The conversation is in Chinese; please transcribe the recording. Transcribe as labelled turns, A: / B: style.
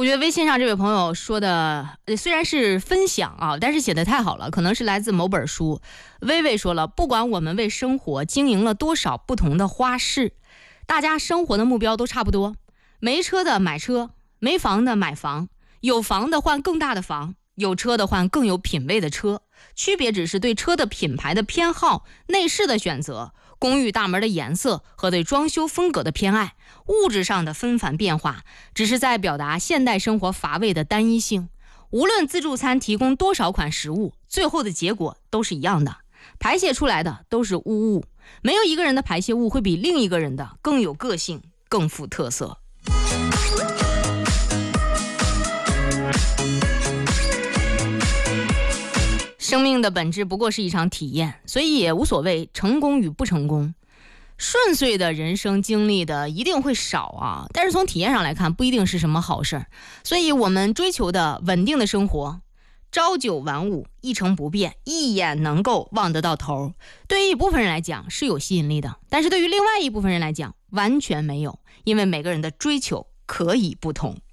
A: 我觉得微信上这位朋友说的虽然是分享啊，但是写得太好了，可能是来自某本书。微微说了，不管我们为生活经营了多少不同的花式，大家生活的目标都差不多，没车的买车，没房的买房，有房的换更大的房，有车的换更有品位的车，区别只是对车的品牌的偏好、内饰的选择、公寓大门的颜色和对装修风格的偏爱。物质上的纷繁变化只是在表达现代生活乏味的单一性。无论自助餐提供多少款食物，最后的结果都是一样的，排泄出来的都是污物。没有一个人的排泄物会比另一个人的更有个性，更富特色。生命的本质不过是一场体验，所以也无所谓成功与不成功。顺遂的人生经历的一定会少啊，但是从体验上来看，不一定是什么好事儿。所以我们追求的稳定的生活，朝九晚五，一成不变，一眼能够望得到头，对于一部分人来讲是有吸引力的，但是对于另外一部分人来讲完全没有，因为每个人的追求可以不同。